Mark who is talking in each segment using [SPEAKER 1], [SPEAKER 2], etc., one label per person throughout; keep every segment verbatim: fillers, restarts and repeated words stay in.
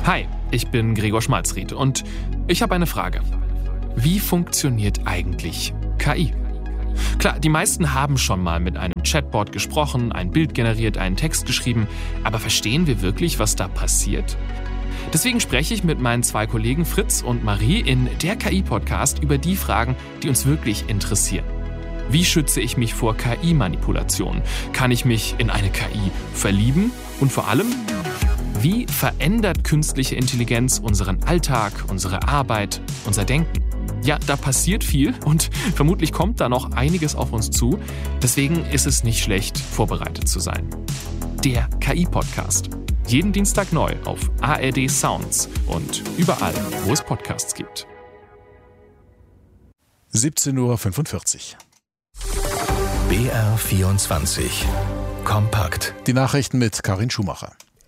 [SPEAKER 1] Hi, ich bin Gregor Schmalzried und ich habe eine Frage. Wie funktioniert eigentlich K I? Klar, die meisten haben schon mal mit einem Chatbot gesprochen, ein Bild generiert, einen Text geschrieben, aber verstehen wir wirklich, was da passiert? Deswegen spreche ich mit meinen zwei Kollegen Fritz und Marie in der K I-Podcast über die Fragen, die uns wirklich interessieren. Wie schütze ich mich vor K I-Manipulation? Kann ich mich in eine K I verlieben? Und vor allem, wie verändert künstliche Intelligenz unseren Alltag, unsere Arbeit, unser Denken? Ja, da passiert viel und vermutlich kommt da noch einiges auf uns zu. Deswegen ist es nicht schlecht, vorbereitet zu sein. Der K I-Podcast. Jeden Dienstag neu auf A R D Sounds und überall, wo es Podcasts gibt.
[SPEAKER 2] siebzehn Uhr fünfundvierzig.
[SPEAKER 3] B R vierundzwanzig. Kompakt.
[SPEAKER 2] Die Nachrichten mit Karin Schumacher.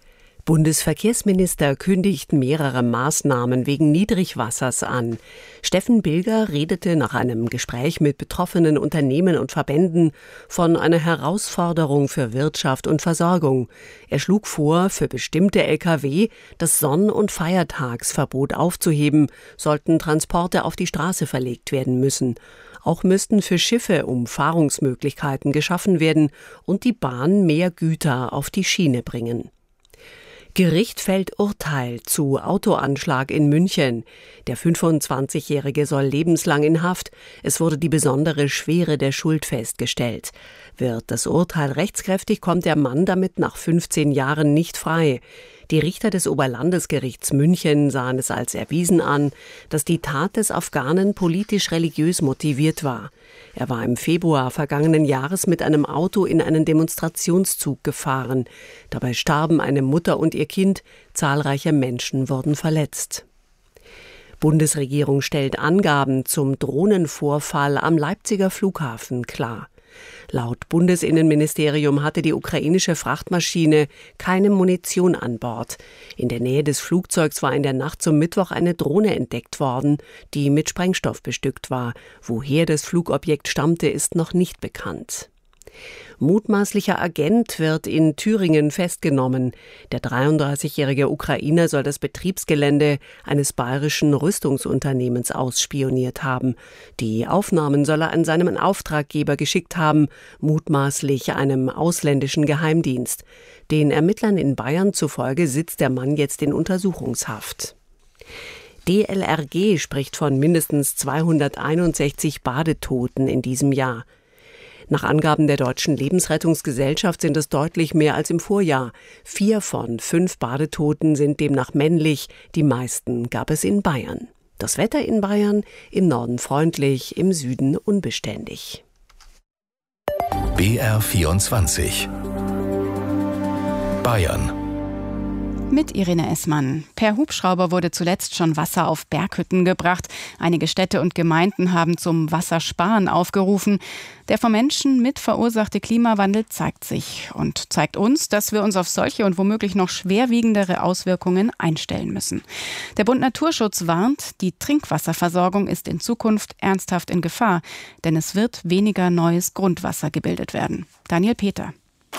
[SPEAKER 4] Bundesverkehrsminister kündigt mehrere Maßnahmen wegen Niedrigwassers an. Steffen Bilger redete nach einem Gespräch mit betroffenen Unternehmen und Verbänden von einer Herausforderung für Wirtschaft und Versorgung. Er schlug vor, für bestimmte L K W das Sonn- und Feiertagsverbot aufzuheben, sollten Transporte auf die Straße verlegt werden müssen. Auch müssten für Schiffe Umfahrungsmöglichkeiten geschaffen werden und die Bahn mehr Güter auf die Schiene bringen. Gericht fällt Urteil zu Autoanschlag in München. Der fünfundzwanzigjährige soll lebenslang in Haft. Es wurde die besondere Schwere der Schuld festgestellt. Wird das Urteil rechtskräftig, kommt der Mann damit nach fünfzehn Jahren nicht frei. Die Richter des Oberlandesgerichts München sahen es als erwiesen an, dass die Tat des Afghanen politisch-religiös motiviert war. Er war im Februar vergangenen Jahres mit einem Auto in einen Demonstrationszug gefahren. Dabei starben eine Mutter und ihr Kind, zahlreiche Menschen wurden verletzt. Bundesregierung stellt Angaben zum Drohnenvorfall am Leipziger Flughafen klar. Laut Bundesinnenministerium hatte die ukrainische Frachtmaschine keine Munition an Bord. In der Nähe des Flugzeugs war in der Nacht zum Mittwoch eine Drohne entdeckt worden, die mit Sprengstoff bestückt war. Woher das Flugobjekt stammte, ist noch nicht bekannt. Mutmaßlicher Agent wird in Thüringen festgenommen. Der dreiunddreißigjährige Ukrainer soll das Betriebsgelände eines bayerischen Rüstungsunternehmens ausspioniert haben. Die Aufnahmen soll er an seinen Auftraggeber geschickt haben, mutmaßlich einem ausländischen Geheimdienst. Den Ermittlern in Bayern zufolge sitzt der Mann jetzt in Untersuchungshaft. D L R G spricht von mindestens zweihunderteinundsechzig Badetoten in diesem Jahr. Nach Angaben der Deutschen Lebensrettungsgesellschaft sind es deutlich mehr als im Vorjahr. Vier von fünf Badetoten sind demnach männlich, die meisten gab es in Bayern. Das Wetter in Bayern: im Norden freundlich, im Süden unbeständig.
[SPEAKER 3] B R vierundzwanzig. Bayern.
[SPEAKER 5] Mit Irene Essmann. Per Hubschrauber wurde zuletzt schon Wasser auf Berghütten gebracht. Einige Städte und Gemeinden haben zum Wassersparen aufgerufen. Der vom Menschen mit verursachte Klimawandel zeigt sich und zeigt uns, dass wir uns auf solche und womöglich noch schwerwiegendere Auswirkungen einstellen müssen. Der Bund Naturschutz warnt, die Trinkwasserversorgung ist in Zukunft ernsthaft in Gefahr, denn es wird weniger neues Grundwasser gebildet werden. Daniel Peter.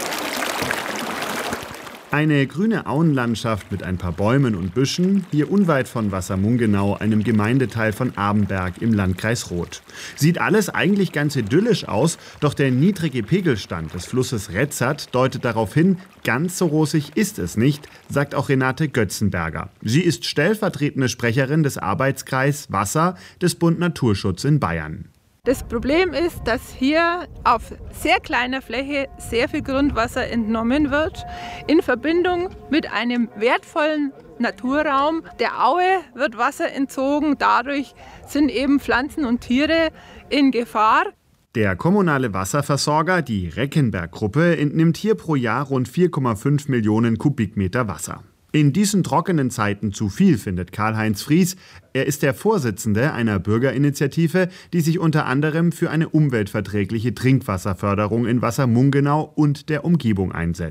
[SPEAKER 6] Eine grüne Auenlandschaft mit ein paar Bäumen und Büschen, hier unweit von Wassermungenau, einem Gemeindeteil von Abenberg im Landkreis Roth. Sieht alles eigentlich ganz idyllisch aus, doch der niedrige Pegelstand des Flusses Retzert deutet darauf hin, ganz so rosig ist es nicht, sagt auch Renate Götzenberger. Sie ist stellvertretende Sprecherin des Arbeitskreis Wasser des Bund Naturschutz in Bayern.
[SPEAKER 7] Das Problem ist, dass hier auf sehr kleiner Fläche sehr viel Grundwasser entnommen wird, in Verbindung mit einem wertvollen Naturraum. Der Aue wird Wasser entzogen, dadurch sind eben Pflanzen und Tiere in Gefahr.
[SPEAKER 6] Der kommunale Wasserversorger, die Reckenberg-Gruppe, entnimmt hier pro Jahr rund vier Komma fünf Millionen Kubikmeter Wasser. In diesen trockenen Zeiten zu viel, findet Karl-Heinz Fries. Er ist der Vorsitzende einer Bürgerinitiative, die sich unter anderem für eine umweltverträgliche Trinkwasserförderung in Wassermungenau und der Umgebung einsetzt.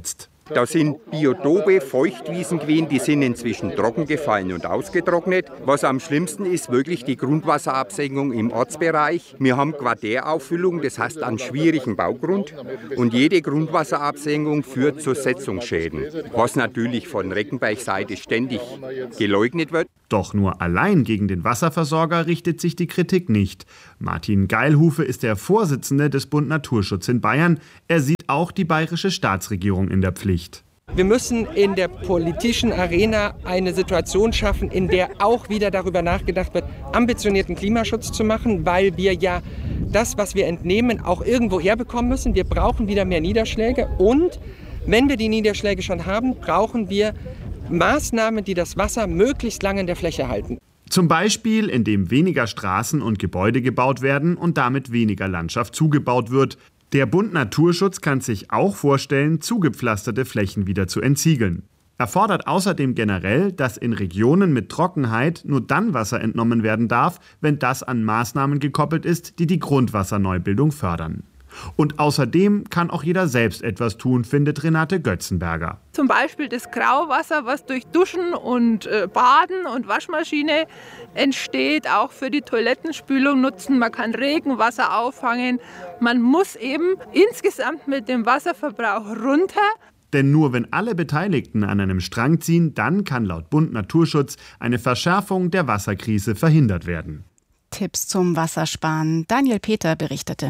[SPEAKER 8] Da sind Biotope, Feuchtwiesen gewesen, die sind inzwischen trocken gefallen und ausgetrocknet. Was am schlimmsten ist, wirklich die Grundwasserabsenkung im Ortsbereich. Wir haben Quartärauffüllung, das heißt einen schwierigen Baugrund. Und jede Grundwasserabsenkung führt zu Setzungsschäden, was natürlich von Reckenberg-Seite ständig geleugnet wird.
[SPEAKER 6] Doch nur allein gegen den Wasserversorger richtet sich die Kritik nicht. Martin Geilhufe ist der Vorsitzende des Bund Naturschutz in Bayern. Er sieht auch die bayerische Staatsregierung in der Pflicht.
[SPEAKER 9] Wir müssen in der politischen Arena eine Situation schaffen, in der auch wieder darüber nachgedacht wird, ambitionierten Klimaschutz zu machen, weil wir ja das, was wir entnehmen, auch irgendwo herbekommen müssen. Wir brauchen wieder mehr Niederschläge und wenn wir die Niederschläge schon haben, brauchen wir Maßnahmen, die das Wasser möglichst lange in der Fläche halten.
[SPEAKER 6] Zum Beispiel, indem weniger Straßen und Gebäude gebaut werden und damit weniger Landschaft zugebaut wird. Der Bund Naturschutz kann sich auch vorstellen, zugepflasterte Flächen wieder zu entsiegeln. Er fordert außerdem generell, dass in Regionen mit Trockenheit nur dann Wasser entnommen werden darf, wenn das an Maßnahmen gekoppelt ist, die die Grundwasserneubildung fördern. Und außerdem kann auch jeder selbst etwas tun, findet Renate Götzenberger.
[SPEAKER 7] Zum Beispiel das Grauwasser, was durch Duschen und äh, Baden und Waschmaschine entsteht, auch für die Toilettenspülung nutzen. Man kann Regenwasser auffangen. Man muss eben insgesamt mit dem Wasserverbrauch runter.
[SPEAKER 6] Denn nur wenn alle Beteiligten an einem Strang ziehen, dann kann laut Bund Naturschutz eine Verschärfung der Wasserkrise verhindert werden.
[SPEAKER 5] Tipps zum Wassersparen. Daniel Peter berichtete.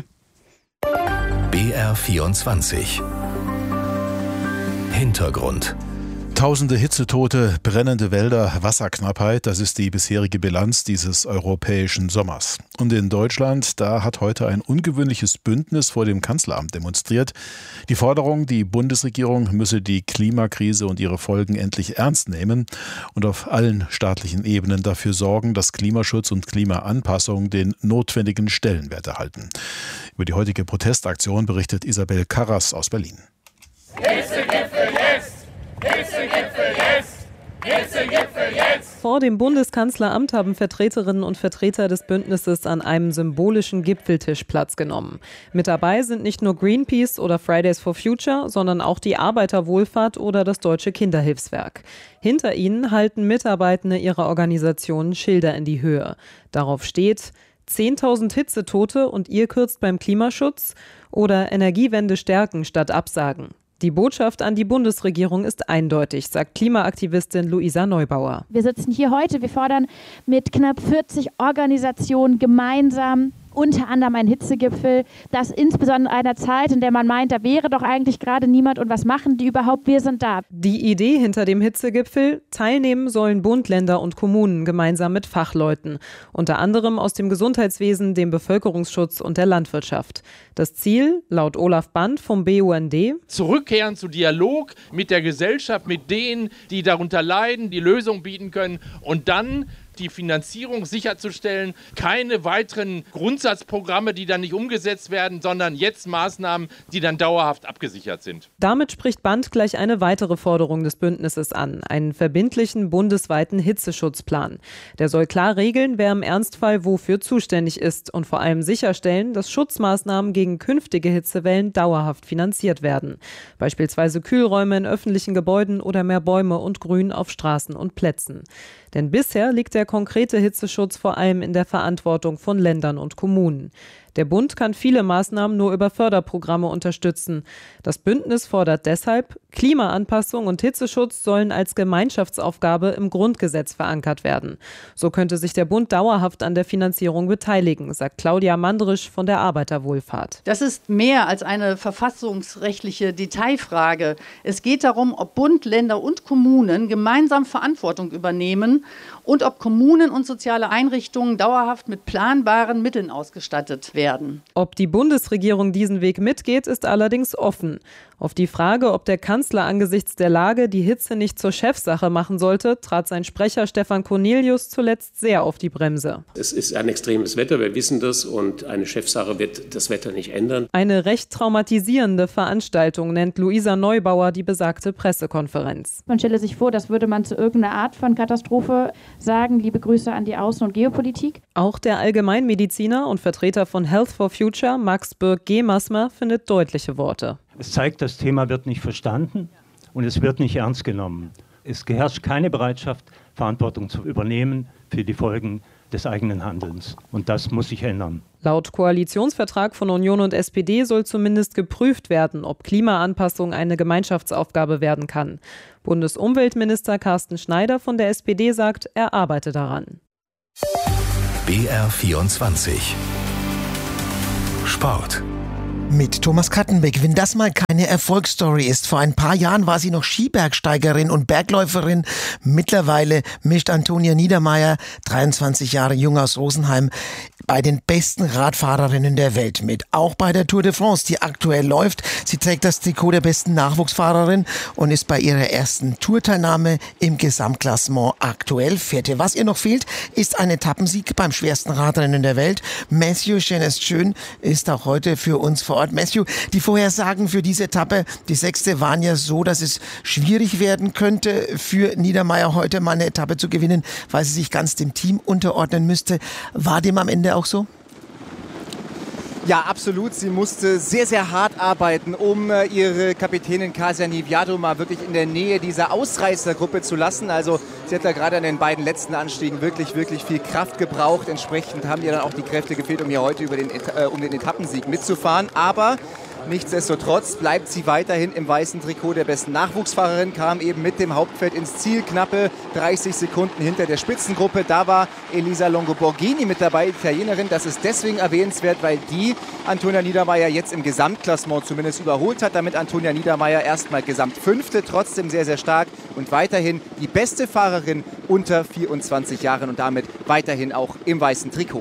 [SPEAKER 3] B R vierundzwanzig. Hintergrund.
[SPEAKER 2] Tausende Hitzetote, brennende Wälder, Wasserknappheit, das ist die bisherige Bilanz dieses europäischen Sommers. Und in Deutschland, da hat heute ein ungewöhnliches Bündnis vor dem Kanzleramt demonstriert. Die Forderung, die Bundesregierung müsse die Klimakrise und ihre Folgen endlich ernst nehmen und auf allen staatlichen Ebenen dafür sorgen, dass Klimaschutz und Klimaanpassung den notwendigen Stellenwert erhalten. Über die heutige Protestaktion berichtet Isabel Karras aus Berlin.
[SPEAKER 10] Hitzegipfel jetzt! Hitzegipfel jetzt! Hitzegipfel jetzt!
[SPEAKER 11] Vor dem Bundeskanzleramt haben Vertreterinnen und Vertreter des Bündnisses an einem symbolischen Gipfeltisch Platz genommen. Mit dabei sind nicht nur Greenpeace oder Fridays for Future, sondern auch die Arbeiterwohlfahrt oder das Deutsche Kinderhilfswerk. Hinter ihnen halten Mitarbeitende ihrer Organisationen Schilder in die Höhe. Darauf steht: zehntausend Hitzetote und ihr kürzt beim Klimaschutz oder Energiewende stärken statt absagen. Die Botschaft an die Bundesregierung ist eindeutig, sagt Klimaaktivistin Luisa Neubauer.
[SPEAKER 12] Wir sitzen hier heute, wir fordern mit knapp vierzig Organisationen gemeinsam unter anderem ein Hitzegipfel, das insbesondere in einer Zeit, in der man meint, da wäre doch eigentlich gerade niemand und was machen die überhaupt, wir sind da.
[SPEAKER 11] Die Idee hinter dem Hitzegipfel: teilnehmen sollen Bund, Länder und Kommunen gemeinsam mit Fachleuten, unter anderem aus dem Gesundheitswesen, dem Bevölkerungsschutz und der Landwirtschaft. Das Ziel, laut Olaf Band vom B U N D:
[SPEAKER 13] zurückkehren zu Dialog mit der Gesellschaft, mit denen, die darunter leiden, die Lösung bieten können und dann die Finanzierung sicherzustellen, keine weiteren Grundsatzprogramme, die dann nicht umgesetzt werden, sondern jetzt Maßnahmen, die dann dauerhaft abgesichert sind.
[SPEAKER 11] Damit spricht Band gleich eine weitere Forderung des Bündnisses an, einen verbindlichen bundesweiten Hitzeschutzplan. Der soll klar regeln, wer im Ernstfall wofür zuständig ist und vor allem sicherstellen, dass Schutzmaßnahmen gegen künftige Hitzewellen dauerhaft finanziert werden. Beispielsweise Kühlräume in öffentlichen Gebäuden oder mehr Bäume und Grün auf Straßen und Plätzen. Denn bisher liegt der konkrete Hitzeschutz vor allem in der Verantwortung von Ländern und Kommunen. Der Bund kann viele Maßnahmen nur über Förderprogramme unterstützen. Das Bündnis fordert deshalb, Klimaanpassung und Hitzeschutz sollen als Gemeinschaftsaufgabe im Grundgesetz verankert werden. So könnte sich der Bund dauerhaft an der Finanzierung beteiligen, sagt Claudia Mandrisch von der Arbeiterwohlfahrt.
[SPEAKER 14] Das ist mehr als eine verfassungsrechtliche Detailfrage. Es geht darum, ob Bund, Länder und Kommunen gemeinsam Verantwortung übernehmen und ob Kommunen und soziale Einrichtungen dauerhaft mit planbaren Mitteln ausgestattet werden.
[SPEAKER 11] Ob die Bundesregierung diesen Weg mitgeht, ist allerdings offen. Auf die Frage, ob der Kanzler angesichts der Lage die Hitze nicht zur Chefsache machen sollte, trat sein Sprecher Stefan Cornelius zuletzt sehr auf die Bremse.
[SPEAKER 15] Es ist ein extremes Wetter, wir wissen das, und eine Chefsache wird das Wetter nicht ändern.
[SPEAKER 11] Eine recht traumatisierende Veranstaltung nennt Luisa Neubauer die besagte Pressekonferenz.
[SPEAKER 12] Man stelle sich vor, das würde man zu irgendeiner Art von Katastrophe sagen. Liebe Grüße an die Außen- und Geopolitik.
[SPEAKER 11] Auch der Allgemeinmediziner und Vertreter von Health for Future, Max Birk-Gemasmer, findet deutliche Worte.
[SPEAKER 16] Es zeigt, das Thema wird nicht verstanden und es wird nicht ernst genommen. Es herrscht keine Bereitschaft, Verantwortung zu übernehmen für die Folgen des eigenen Handelns. Und das muss sich ändern.
[SPEAKER 11] Laut Koalitionsvertrag von Union und S P D soll zumindest geprüft werden, ob Klimaanpassung eine Gemeinschaftsaufgabe werden kann. Bundesumweltminister Carsten Schneider von der S P D sagt, er arbeite daran.
[SPEAKER 3] B R vierundzwanzig Sport.
[SPEAKER 17] Mit Thomas Kattenbeck. Wenn das mal keine Erfolgsstory ist. Vor ein paar Jahren war sie noch Skibergsteigerin und Bergläuferin. Mittlerweile mischt Antonia Niedermaier, dreiundzwanzig Jahre jung aus Rosenheim, bei den besten Radfahrerinnen der Welt mit. Auch bei der Tour de France, die aktuell läuft. Sie trägt das Trikot der besten Nachwuchsfahrerin und ist bei ihrer ersten Tourteilnahme im Gesamtklassement aktuell Vierte. Was ihr noch fehlt, ist ein Etappensieg beim schwersten Radrennen der Welt. Matthew Chenestschön ist auch heute für uns vor Ort. Matthew, die Vorhersagen für diese Etappe, die sechste, waren ja so, dass es schwierig werden könnte für Niedermaier heute mal eine Etappe zu gewinnen, weil sie sich ganz dem Team unterordnen müsste. War dem am Ende auch so?
[SPEAKER 18] Ja, absolut. Sie musste sehr, sehr hart arbeiten, um äh, ihre Kapitänin Kasia Niewiadoma wirklich in der Nähe dieser Ausreißergruppe zu lassen. Also sie hat da gerade an den beiden letzten Anstiegen wirklich, wirklich viel Kraft gebraucht. Entsprechend haben ihr dann auch die Kräfte gefehlt, um hier heute über den, äh, um den Etappensieg mitzufahren. Aber nichtsdestotrotz bleibt sie weiterhin im weißen Trikot der besten Nachwuchsfahrerin, kam eben mit dem Hauptfeld ins Ziel, knappe dreißig Sekunden hinter der Spitzengruppe. Da war Elisa Longo-Borghini mit dabei, Italienerin. Das ist deswegen erwähnenswert, weil die Antonia Niedermaier jetzt im Gesamtklassement zumindest überholt hat. Damit Antonia Niedermaier erstmal Gesamtfünfte, trotzdem sehr, sehr stark und weiterhin die beste Fahrerin unter vierundzwanzig Jahren und damit weiterhin auch im weißen Trikot.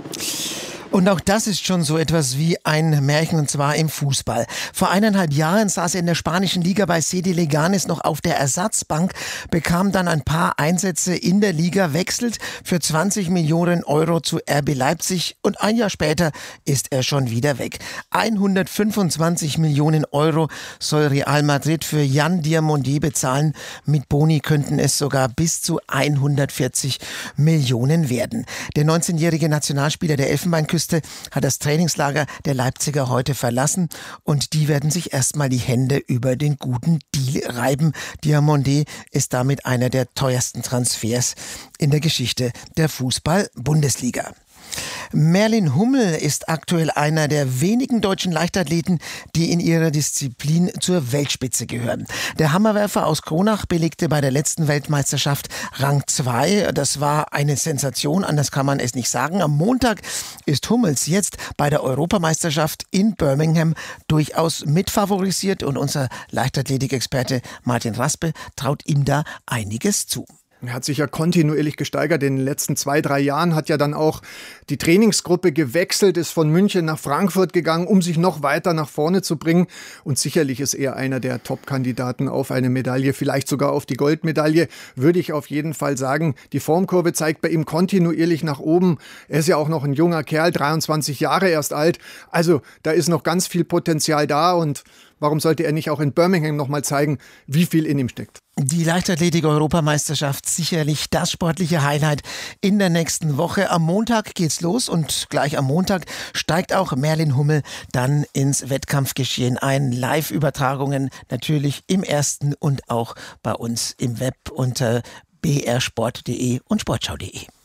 [SPEAKER 17] Und auch das ist schon so etwas wie ein Märchen, und zwar im Fußball. Vor eineinhalb Jahren saß er in der spanischen Liga bei C D Leganes noch auf der Ersatzbank, bekam dann ein paar Einsätze in der Liga, wechselt für zwanzig Millionen Euro zu R B Leipzig und ein Jahr später ist er schon wieder weg. hundertfünfundzwanzig Millionen Euro soll Real Madrid für Jan Diamonde bezahlen. Mit Boni könnten es sogar bis zu hundertvierzig Millionen werden. Der neunzehnjährige Nationalspieler der Elfenbeinküste hat das Trainingslager der Leipziger heute verlassen und die werden sich erstmal die Hände über den guten Deal reiben. Diamonde ist damit einer der teuersten Transfers in der Geschichte der Fußball-Bundesliga. Merlin Hummel ist aktuell einer der wenigen deutschen Leichtathleten, die in ihrer Disziplin zur Weltspitze gehören. Der Hammerwerfer aus Kronach belegte bei der letzten Weltmeisterschaft Rang zwei. Das war eine Sensation, anders kann man es nicht sagen. Am Montag ist Hummels jetzt bei der Europameisterschaft in Birmingham durchaus mitfavorisiert und unser Leichtathletikexperte Martin Raspe traut ihm da einiges zu.
[SPEAKER 19] Er hat sich ja kontinuierlich gesteigert in den letzten zwei, drei Jahren, hat ja dann auch die Trainingsgruppe gewechselt, ist von München nach Frankfurt gegangen, um sich noch weiter nach vorne zu bringen. Und sicherlich ist er einer der Top-Kandidaten auf eine Medaille, vielleicht sogar auf die Goldmedaille, würde ich auf jeden Fall sagen. Die Formkurve zeigt bei ihm kontinuierlich nach oben. Er ist ja auch noch ein junger Kerl, dreiundzwanzig Jahre erst alt. Also da ist noch ganz viel Potenzial da und warum sollte er nicht auch in Birmingham noch mal zeigen, wie viel in ihm steckt?
[SPEAKER 17] Die Leichtathletik-Europameisterschaft sicherlich das sportliche Highlight in der nächsten Woche. Am Montag geht's los und gleich am Montag steigt auch Merlin Hummel dann ins Wettkampfgeschehen ein. Live-Übertragungen natürlich im Ersten und auch bei uns im Web unter b r sport punkt d e und sportschau punkt d e.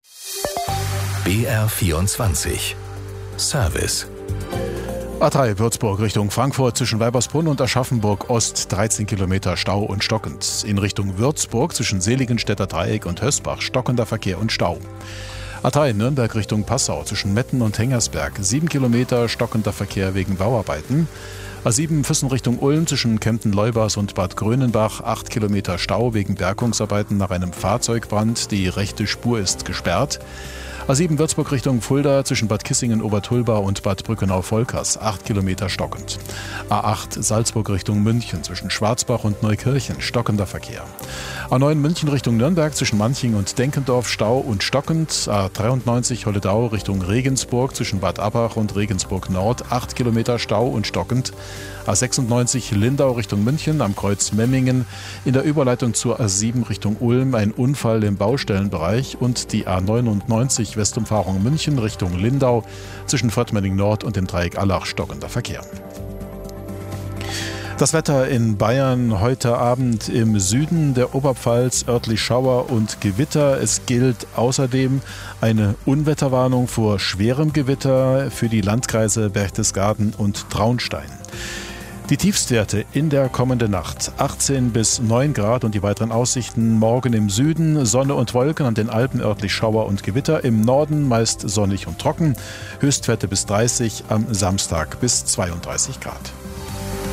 [SPEAKER 3] B R vierundzwanzig Service.
[SPEAKER 2] A drei Würzburg Richtung Frankfurt zwischen Weibersbrunn und Aschaffenburg Ost dreizehn Kilometer Stau und stockend. In Richtung Würzburg zwischen Seligenstädter Dreieck und Hösbach stockender Verkehr und Stau. A drei Nürnberg Richtung Passau zwischen Metten und Hengersberg sieben Kilometer stockender Verkehr wegen Bauarbeiten. A sieben Füssen Richtung Ulm zwischen Kempten-Leubers und Bad Grönenbach acht Kilometer Stau wegen Bergungsarbeiten nach einem Fahrzeugbrand. Die rechte Spur ist gesperrt. A sieben Würzburg Richtung Fulda zwischen Bad Kissingen-Obertulba und Bad Brückenau-Volkers acht Kilometer stockend. A acht Salzburg Richtung München zwischen Schwarzbach und Neukirchen stockender Verkehr. A neun München Richtung Nürnberg zwischen Manching und Denkendorf Stau und stockend. A dreiundneunzig Holledau Richtung Regensburg zwischen Bad Abbach und Regensburg Nord acht Kilometer Stau und stockend. A sechsundneunzig Lindau Richtung München am Kreuz Memmingen. In der Überleitung zur A sieben Richtung Ulm ein Unfall im Baustellenbereich und die A neunundneunzig Westumfahrung München Richtung Lindau zwischen Fortmenning Nord und dem Dreieck Allach stockender Verkehr. Das Wetter in Bayern heute Abend im Süden der Oberpfalz, örtlich Schauer und Gewitter. Es gilt außerdem eine Unwetterwarnung vor schwerem Gewitter für die Landkreise Berchtesgaden und Traunstein. Die Tiefstwerte in der kommenden Nacht achtzehn bis neun Grad und die weiteren Aussichten morgen im Süden Sonne und Wolken, an den Alpen örtlich Schauer und Gewitter, im Norden meist sonnig und trocken, Höchstwerte bis dreißig, am Samstag bis zweiunddreißig Grad.